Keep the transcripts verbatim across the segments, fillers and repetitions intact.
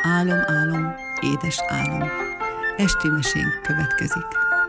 Álom, álom, édes álom. Esti mesénk következik.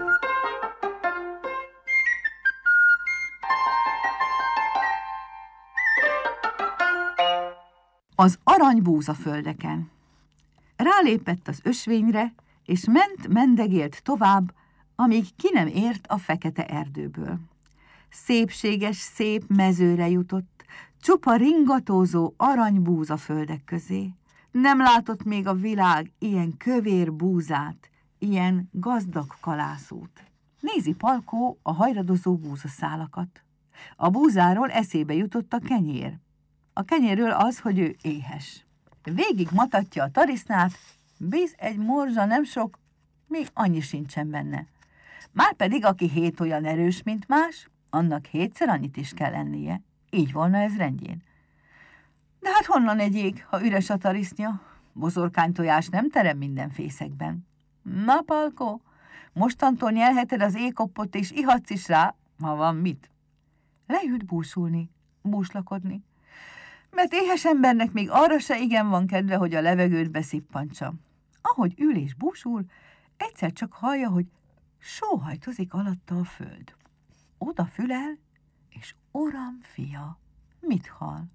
Az aranybúzaföldeken. Rálépett az ösvényre, és ment mendegélt tovább, amíg ki nem ért a fekete erdőből. Szépséges, szép mezőre jutott, csupa ringatózó aranybúzaföldek közé. Nem látott még a világ ilyen kövér búzát, ilyen gazdag kalászút. Nézi Palkó a hajradozó búzaszálakat. A búzáról eszébe jutott a kenyér. A kenyérről az, hogy ő éhes. Végig matatja a tarisznát, bíz egy morzsa nem sok, még annyi sincsen benne. Márpedig aki hét olyan erős, mint más, annak hétszer annyit is kell ennie. Így volna ez rendjén. De hát honnan egyék, ha üres a tarisznya? Bozorkánytojás nem terem minden fészekben. Na, Palkó, mostantól nyelheted az ékoppot, és ihatsz is rá, ha van mit. Leült búsulni, búslakodni. Mert éhes embernek még arra se igen van kedve, hogy a levegőt beszippantsa. Ahogy ül és búsul, egyszer csak hallja, hogy sóhajtozik alatta a föld. Oda fülel, és Uram fia, mit hall?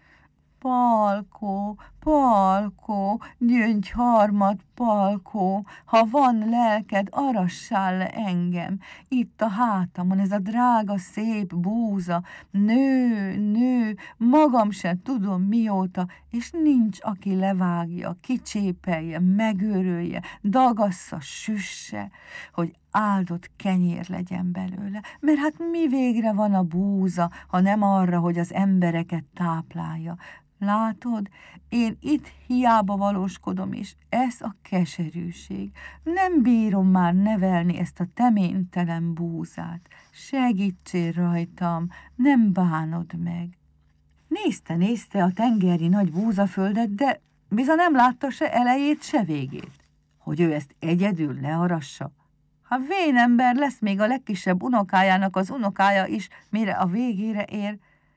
Palkó, Palkó, gyöngyharmat, Palkó, ha van lelked, arassál le engem. Itt a hátamon ez a drága, szép búza, nő, nő, magam sem tudom mióta, és nincs, aki levágja, kicsépelje, megőrölje, dagassza, süsse, hogy áldott kenyér legyen belőle, mert hát mi végre van a búza, ha nem arra, hogy az embereket táplálja. Látod, én itt hiába valóskodom, és ez a keserűség. Nem bírom már nevelni ezt a teménytelen búzát. Segítsél rajtam, nem bánod meg. Nézte, nézte a tengeri nagy búzaföldet, de bizony nem látta se elejét, se végét. Hogy ő ezt egyedül learassa. Ha vén ember lesz még a legkisebb unokájának az unokája is, mire a végére ér.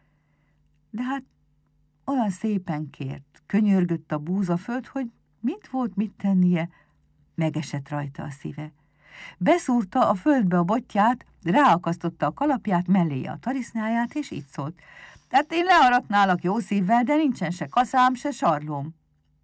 De hát olyan szépen kért, könyörgött a búzaföld, hogy mit volt mit tennie, megesett rajta a szíve. Beszúrta a földbe a botját, ráakasztotta a kalapját, melléje a tarisznyáját, és így szólt. Tehát én learatnálak jó szívvel, de nincsen se kaszám, se sarlóm.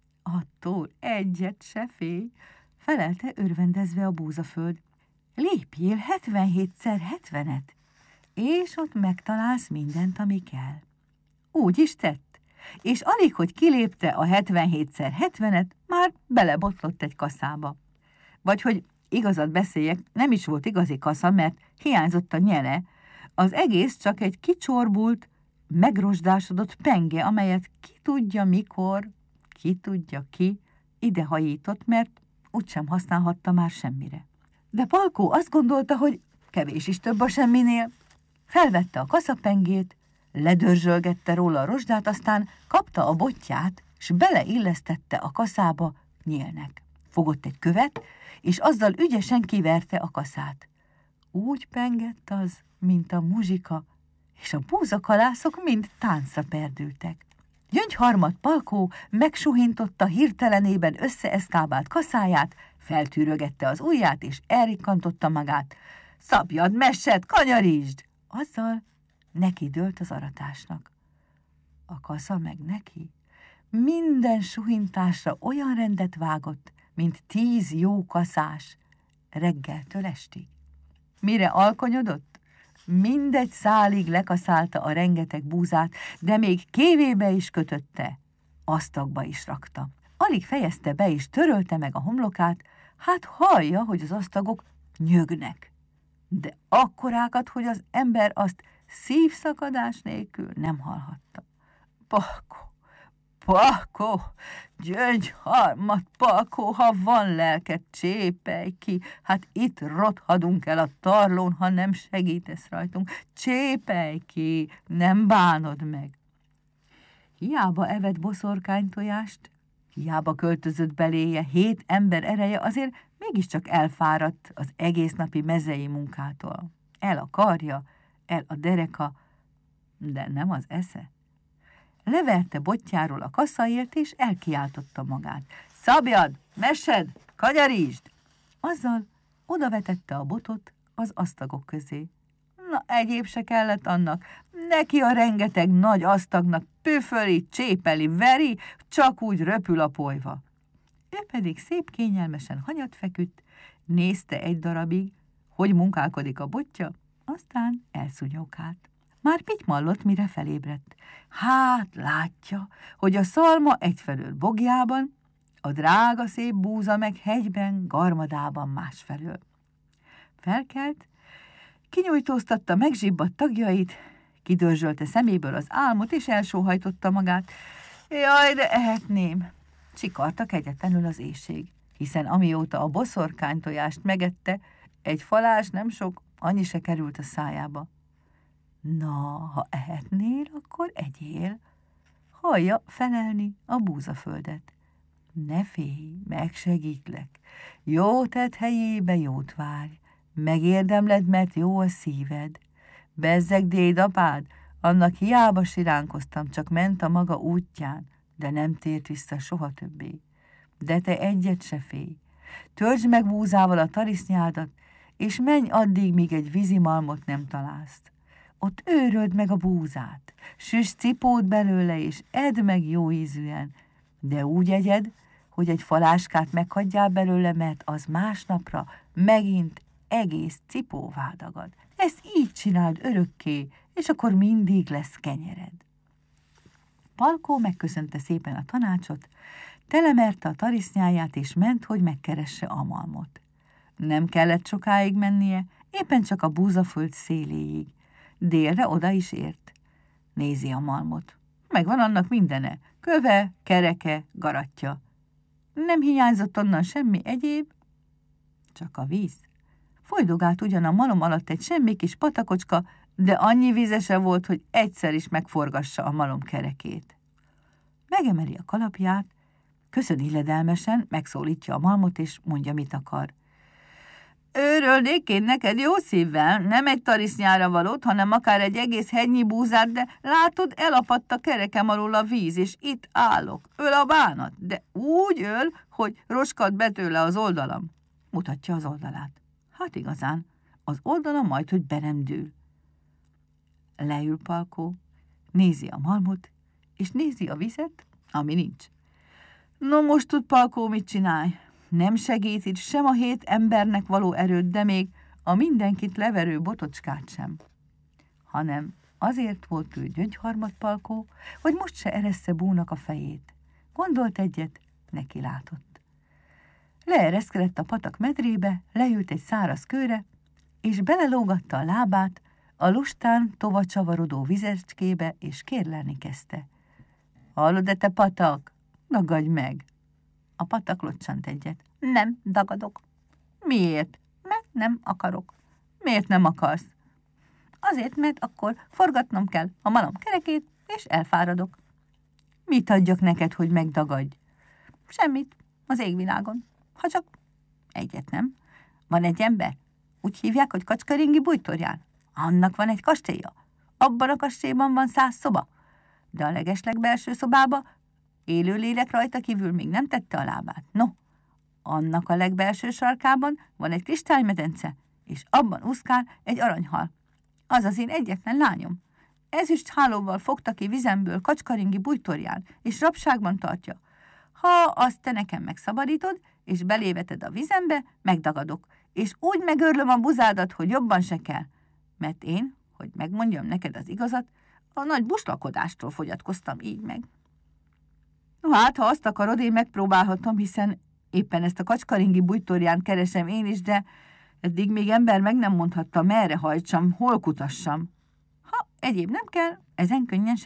Attól egyet se félj, felelte örvendezve a búzaföld. Lépjél hetvenhétszer hetvenet, és ott megtalálsz mindent, ami kell. Úgy is tett, és alig, hogy kilépte a hetvenhétszer hetvenet, már belebotlott egy kaszába. Vagy hogy igazat beszéljek, nem is volt igazi kasza, mert hiányzott a nyele. Az egész csak egy kicsorbult, megrosdásodott penge, amelyet ki tudja mikor, ki tudja ki, idehajított, mert úgysem használhatta már semmire. De Palkó azt gondolta, hogy kevés is több a semminél. Felvette a kaszapengét, ledörzsölgette róla a rozsdát, aztán kapta a botját, s beleillesztette a kaszába nyílnek. Fogott egy követ, és azzal ügyesen kiverte a kaszát. Úgy pengett az, mint a muzsika, és a búzakalászok mind táncra perdültek. Gyöngyharmat Palkó megsuhintotta hirtelenében összeeszkábált kaszáját, feltűrögette az ujját, és elrikkantotta magát. Szabjad, messet, kanyarítsd! Azzal neki dőlt az aratásnak. A kasza meg neki minden suhintásra olyan rendet vágott, mint tíz jó kaszás, reggeltől estig. Mire alkonyodott, mindegy szálig lekaszálta a rengeteg búzát, de még kévébe is kötötte, asztakba is rakta. Alig fejezte be és törölte meg a homlokát, hát hallja, hogy az asztagok nyögnek. De akkorákat, hogy az ember azt szívszakadás nélkül nem hallhatta. Palkó, Palkó, gyöngyharmat, Palkó, ha van lelked, csépelj ki, hát itt rothadunk el a tarlón, ha nem segítesz rajtunk. Csépelj ki, nem bánod meg. Hiába evett boszorkánytojást, hiába költözött beléje hét ember ereje, azért mégiscsak elfáradt az egész napi mezei munkától. El a karja, el a dereka, de nem az esze. leverte botjáról a kaszaért, és elkiáltotta magát. Szabjad, mesed, kagyarítsd! Azzal odavetette a botot az asztagok közé. Na, egyéb se kellett annak. Neki a rengeteg nagy asztagnak püföli, csépeli, veri, csak úgy röpül a polyva. Ő pedig szép kényelmesen hanyat feküdt, nézte egy darabig, hogy munkálkodik a botja, aztán elszúnyogált. Már pitymallott, mire felébredt. Hát látja, hogy a szalma egyfelől bogjában, a drága szép búza meg hegyben, garmadában másfelől. Felkelt, kinyújtóztatta megzsibbadt tagjait, kidörzsölte szeméből az álmot, és elsóhajtotta magát. Jaj, de ehetném! Csikarta kegyetlenül az éhség, hiszen amióta a boszorkánytojást megette, egy falás nem sok, annyi se került a szájába. Na, ha ehetnél, akkor egyél. Hallja felelni a búzaföldet. Ne félj, megsegítlek. Jó tett helyébe jót várj. Megérdemled, mert jó a szíved. Bezzeg dédapád, annak hiába siránkoztam, csak ment a maga útján, de nem tért vissza soha többé. De te egyet se félj. Töltsd meg búzával a tarisznyádat, és menj addig, míg egy vízimalmot nem találsz. Ott őröld meg a búzát, süss cipót belőle, és edd meg jó ízűen, de úgy egyed, hogy egy faláskát meghagyjál belőle, mert az másnapra megint egész cipóvá dagad. Ezt így csináld örökké, és akkor mindig lesz kenyered. Palkó megköszönte szépen a tanácsot, telemerte a tarisznyáját, és ment, hogy megkeresse a malmot. Nem kellett sokáig mennie, éppen csak a búzaföld széléig. Délre oda is ért. Nézi a malmot. Megvan annak mindene. Köve, kereke, garatja. Nem hiányzott onnan semmi egyéb, csak a víz. Folydogált ugyan a malom alatt egy semmi kis patakocska, de annyi vízese volt, hogy egyszer is megforgassa a malom kerekét. Megemeli a kalapját, köszön illedelmesen, megszólítja a malmot, és mondja, mit akar. Őrölnék én neked jó szívvel, nem egy tarisznyára valót, hanem akár egy egész hegynyi búzát, de látod, elapadt a kerekem alól a víz, és itt állok. Öl a bánat, de úgy öl, hogy roskad be tőle az oldalam. Mutatja az oldalát. Hát igazán, az oldala majd, hogy be nem dől. Leül Palkó, nézi a malmot, és nézi a vizet, ami nincs. No, most tud Palkó mit csinálj? Nem segít itt sem a hét embernek való erőt, de még a mindenkit leverő botocskát sem. Hanem azért volt ő gyöngyharmat Palkó, hogy most se eressze búnak a fejét. Gondolt egyet, neki látott. Leereszkedett a patak medrébe, leült egy száraz kőre, és belelógatta a lábát a lustán tova csavarodó vizecskébe, és kérlelni kezdte. Hallod-e, te patak? Dagadj meg! A patak locsant egyet. Nem, dagadok. Miért? Mert nem akarok. Miért nem akarsz? Azért, mert akkor forgatnom kell a malom kerekét, és elfáradok. Mit adjak neked, hogy megdagadj? Semmit, az égvilágon. Ha csak egyet nem. Van egy ember, úgy hívják, hogy Kacskaringi bújtorján. Annak van egy kastélya. Abban a kastélyban van száz szoba. De a legeslegbelső szobába élő lélek rajta kívül még nem tette a lábát. No, annak a legbelső sarkában van egy kristálymedence, és abban úszkál egy aranyhal. Az az én egyetlen lányom. Ezüst hálóval fogta ki vizemből Kacskaringi bújtorján, és rabságban tartja. Ha azt te nekem megszabadítod, és beléveted a vizembe, megdagadok, és úgy megörlöm a buzádat, hogy jobban se kell. Mert én, hogy megmondjam neked az igazat, a nagy buslakodástól fogyatkoztam így meg. No hát, ha azt akarod, én megpróbálhatom, hiszen éppen ezt a Kacskaringi bújtorján keresem én is, de eddig még ember meg nem mondhatta, merre hajtsam, hol kutassam. Ha egyéb nem kell, ezen könnyen